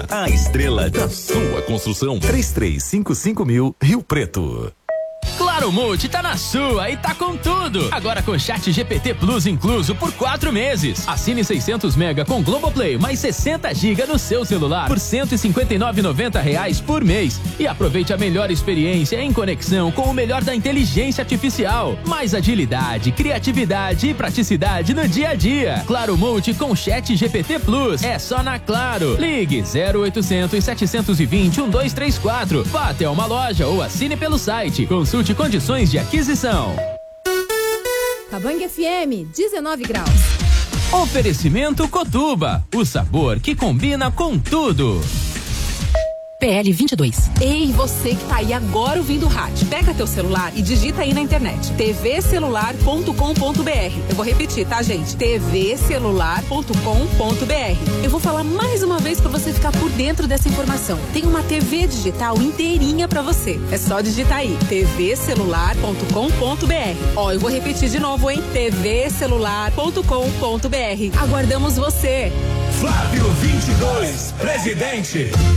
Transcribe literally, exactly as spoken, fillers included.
Estrela, a estrela da sua construção. três três cinco cinco mil, Rio Preto. Claro Multi tá na sua e tá com tudo. Agora com Chat G P T Plus incluso por quatro meses. Assine seiscentos mega com Globoplay mais sessenta gigas no seu celular por cento e cinquenta e nove reais e noventa centavos por mês. E aproveite a melhor experiência em conexão com o melhor da inteligência artificial. Mais agilidade, criatividade e praticidade no dia a dia. Claro Multi com Chat G P T Plus. É só na Claro. Ligue zero oitocentos, setecentos e vinte, doze trinta e quatro. Vá até uma loja ou assine pelo site. Consulte condições de aquisição. Cabangue F M, dezenove graus. Oferecimento Cotuba, o sabor que combina com tudo. P L vinte e dois. Ei, você que tá aí agora ouvindo o rádio, pega teu celular e digita aí na internet t v celular ponto com ponto b r. Eu vou repetir, tá, gente? t v celular ponto com ponto b r. Eu vou falar mais uma vez pra você ficar por dentro dessa informação. Tem uma T V digital inteirinha pra você. É só digitar aí t v celular ponto com ponto b r. Ó, eu vou repetir de novo, hein? t v celular ponto com ponto b r. Aguardamos você. Flávio vinte e dois, presidente.